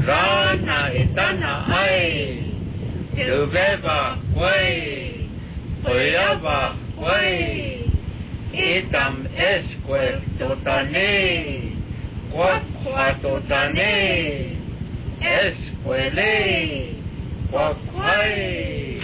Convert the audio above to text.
Rana itana ai, Tuveva quay, Oyava quay, Itam esquel totane, Quaqua totane, Esquele, Quaqquay.